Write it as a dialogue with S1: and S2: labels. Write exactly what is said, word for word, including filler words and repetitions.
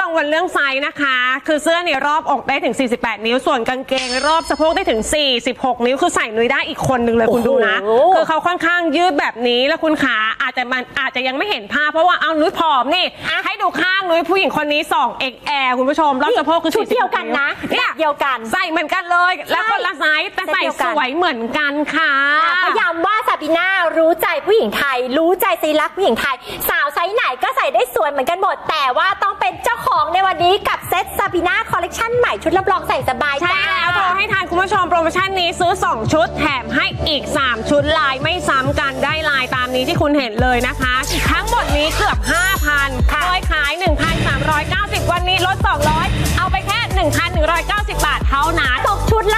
S1: งวลเรื่องไซส์นะคะคือเสื้อเนี่ยรอบอกได้ถึงสี่สิบแปดนิ้วส่วนกางเกงรอบสะโพกได้ถึงสี่สิบหกนิ้วคือใส่นุ้ยได้อีกคนนึงเลยคุณดูนะคือเขาค่อนข้างยืดแบบนี้แล้วคุณขาอาจจะมันอาจจะยังไม่เห็นภาพเพราะว่าเอานุ้ยผอมนี่ให้ดูข้างนุ้ยผู้หญิงคนนี้สอง เอ็กซ์ แอล คุณผู้ชมรอบสะโพกคือชุดเดียวกันนะเนี่ยเดียวกันใส่เหมือนกันเลยแล้วคนละไซส์แต่ใส่สวยเหมือนกันค่ะ
S2: พยายามว่าซาบีน่ารู้ใจผู้หญิงไทยรู้ใจซีรักผู้หญิงไทยสาวไซส์ไหนก็ใส่ได้สวยเหมือนกันหมดแต่ว่าต้องเป็นเจ้าของในวันนี้กับเซ็ตซาบีน่าคอลเลคชันใหม่ชุดรับรองใส่สบาย
S1: ใช่แล้วโทรให้ทานคุณผู้ชมโปรโมชั่นนี้ซื้อสองชุดแถมให้อีกสามชุดลายไม่ซ้ำกันได้ลายตามนี้ที่คุณเห็นเลยนะคะทั้งหมดนี้เกือบ ห้าพัน เคยขาย หนึ่งพันสามร้อยเก้าสิบ วันนี้ลดสองร้อยเอาไปแค่ หนึ่งพันหนึ่งร้อยเก้าสิบ บาทเท่านั้น
S2: ตกชุดละ